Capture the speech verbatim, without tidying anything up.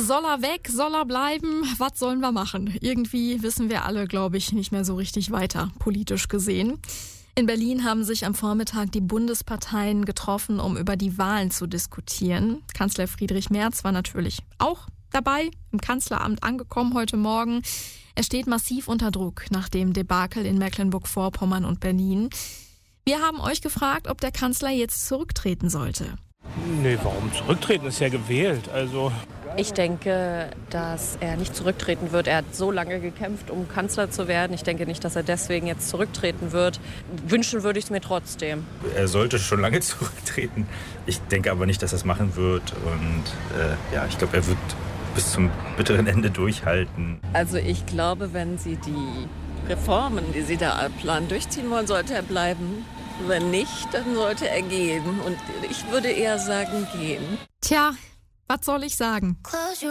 Soll er weg? Soll er bleiben? Was sollen wir machen? Irgendwie wissen wir alle, glaube ich, nicht mehr so richtig weiter, politisch gesehen. In Berlin haben sich am Vormittag die Bundesparteien getroffen, um über die Wahlen zu diskutieren. Kanzler Friedrich Merz war natürlich auch dabei, im Kanzleramt angekommen heute Morgen. Er steht massiv unter Druck nach dem Debakel in Mecklenburg-Vorpommern und Berlin. Wir haben euch gefragt, ob der Kanzler jetzt zurücktreten sollte. Nee, warum zurücktreten? Ist ja gewählt, also... Ich denke, dass er nicht zurücktreten wird. Er hat so lange gekämpft, um Kanzler zu werden. Ich denke nicht, dass er deswegen jetzt zurücktreten wird. Wünschen würde ich es mir trotzdem. Er sollte schon lange zurücktreten. Ich denke aber nicht, dass er es machen wird. Und äh, ja, ich glaube, er wird bis zum bitteren Ende durchhalten. Also ich glaube, wenn Sie die Reformen, die Sie da planen, durchziehen wollen, sollte er bleiben. Wenn nicht, dann sollte er gehen. Und ich würde eher sagen, gehen. Tja, was soll ich sagen?